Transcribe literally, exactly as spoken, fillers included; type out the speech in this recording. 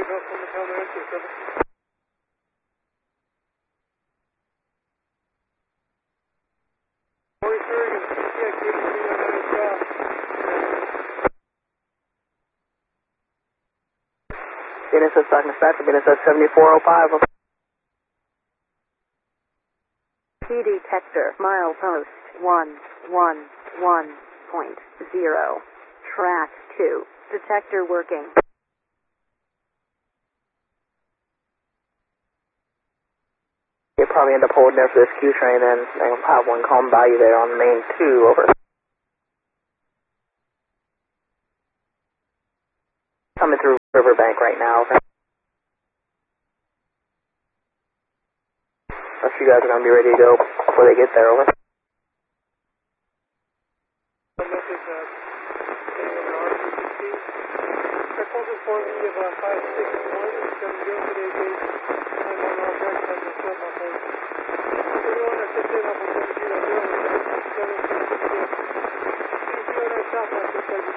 up from the counter entry, seven. forty-three, yeah, keep it on the south. B N S S Stockton Dispatch, B N S S seventy-four oh five. P detector, milepost one one one point zero. Track two. Detector working. You'll probably end up holding there for this Q train, then I'll have one come by you there on main two, over. Coming through Riverbank right now, over. Unless you guys are going to be ready to go before they get there, over. Message, uh, getting an R C C. They're focused for me of uh, five six one, it's going to go today, date. I'm on our break, I'm just set my phone. Everyone that's just in, I'm going to do that. seven six six. If you go to South, that's just like